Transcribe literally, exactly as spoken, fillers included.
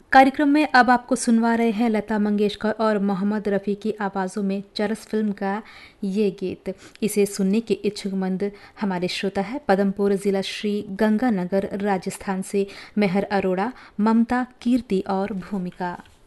कार्यक्रम में अब आपको सुनवा रहे हैं लता मंगेशकर और मोहम्मद रफ़ी की आवाज़ों में चरस फिल्म का ये गीत। इसे सुनने के इच्छुकमंद हमारे श्रोता है पदमपुर जिला श्री गंगानगर राजस्थान से मेहर अरोड़ा, ममता, कीर्ति और भूमिका।